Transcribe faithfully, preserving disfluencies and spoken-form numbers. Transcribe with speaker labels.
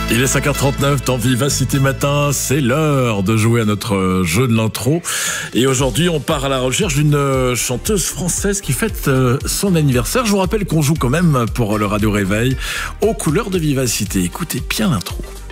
Speaker 1: Il est cinq heures trente-neuf dans Vivacité Matin, c'est l'heure de jouer à notre jeu de l'intro. Et aujourd'hui, on part à la recherche d'une chanteuse française qui fête son anniversaire. Je vous rappelle qu'on joue quand même pour le Radio Réveil aux couleurs de Vivacité. Écoutez bien l'intro.